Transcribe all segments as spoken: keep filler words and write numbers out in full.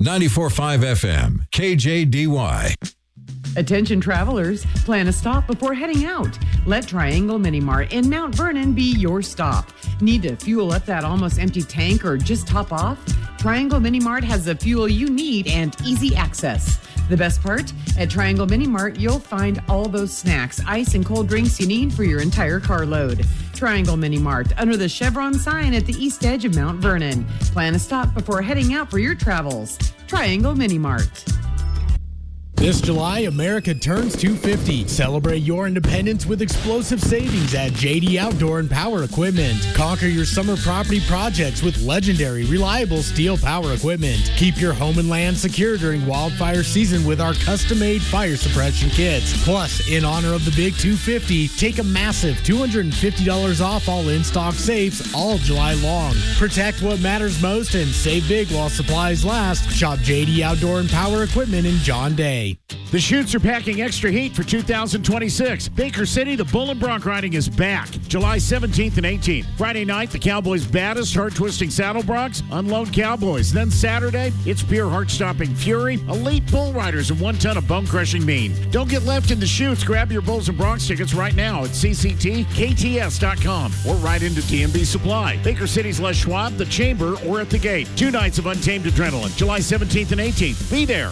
ninety-four point five F M, K J D Y. Attention travelers, plan a stop before heading out. Let Triangle Mini Mart in Mount Vernon be your stop. Need to fuel up that almost empty tank or just top off? Triangle Mini Mart has the fuel you need and easy access. The best part? At Triangle Mini Mart, you'll find all those snacks, ice, and cold drinks you need for your entire carload. Triangle Mini Mart, under the Chevron sign at the east edge of Mount Vernon. Plan a stop before heading out for your travels. Triangle Mini Mart. This July, America turns two hundred fifty. Celebrate your independence with explosive savings at J D Outdoor and Power Equipment. Conquer your summer property projects with legendary, reliable steel power equipment. Keep your home and land secure during wildfire season with our custom-made fire suppression kits. Plus, in honor of the big two hundred fifty, take a massive two hundred fifty dollars off all in-stock safes all July long. Protect what matters most and save big while supplies last. Shop J D Outdoor and Power Equipment in John Day. The Chutes are packing extra heat for two thousand twenty-six. Baker City, the Bull and Bronc riding is back. July seventeenth and eighteenth. Friday night, the Cowboys' baddest, heart-twisting saddle broncs unload Cowboys. Then Saturday, it's pure heart-stopping fury, elite bull riders, and one ton of bone-crushing mean. Don't get left in the Chutes. Grab your Bulls and Broncs tickets right now at C C T K T S dot com or right into T M B Supply. Baker City's Les Schwab, the Chamber, or at the Gate. Two nights of untamed adrenaline. July seventeenth and eighteenth. Be there.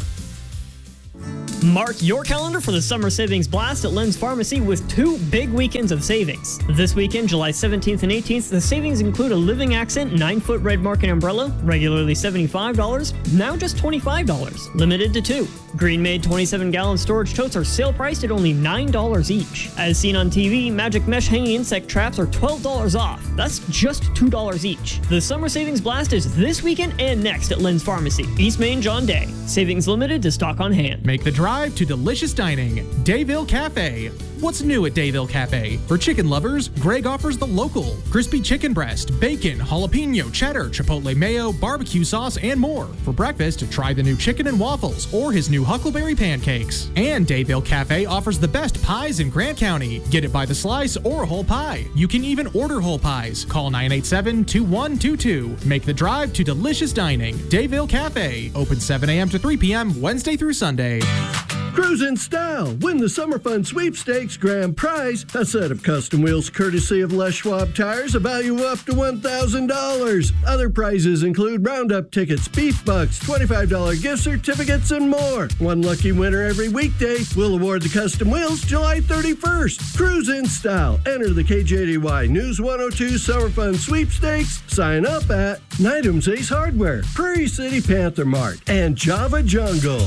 Mark your calendar for the Summer Savings Blast at Len's Pharmacy with two big weekends of savings. This weekend, July seventeenth and eighteenth, the savings include a Living Accent nine-foot red market umbrella, regularly seventy-five dollars, now just twenty-five dollars, limited to two. Green Made twenty-seven gallon storage totes are sale priced at only nine dollars each. As seen on T V, Magic Mesh hanging insect traps are twelve dollars off. That's just two dollars each. The Summer Savings Blast is this weekend and next at Len's Pharmacy, East Main, John Day. Savings limited to stock on hand. Make the drive to delicious dining, Dayville Cafe. What's new at Dayville Cafe? For chicken lovers, Greg offers the local crispy chicken breast, bacon, jalapeno, cheddar, chipotle mayo, barbecue sauce, and more. For breakfast, try the new chicken and waffles or his new huckleberry pancakes. And Dayville Cafe offers the best pies in Grant County. Get it by the slice or a whole pie. You can even order whole pies. Call nine eight seven, two one two two. Make the drive to delicious dining. Dayville Cafe. Open seven a.m. to three p.m. Wednesday through Sunday. Cruise in style. Win the Summer Fun Sweepstakes grand prize. A set of custom wheels courtesy of Les Schwab Tires, a value of up to one thousand dollars. Other prizes include Roundup tickets, beef bucks, twenty-five dollars gift certificates, and more. One lucky winner every weekday. We'll award the custom wheels July thirty-first. Cruise in style. Enter the K J D Y News one oh two Summer Fun Sweepstakes. Sign up at Nydam's Ace Hardware, Prairie City Panther Mart, and Java Jungle.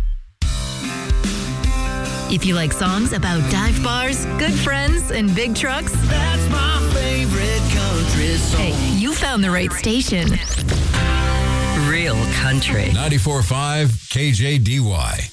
If you like songs about dive bars, good friends, and big trucks, that's my favorite country song. Hey, you found the right station. Real country. ninety-four point five K J D Y.